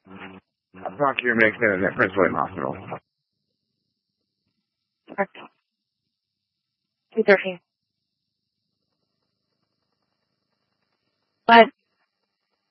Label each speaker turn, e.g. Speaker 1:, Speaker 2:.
Speaker 1: I'll talk to your Medic at Prince William Hospital.
Speaker 2: Correct. 213. Go ahead.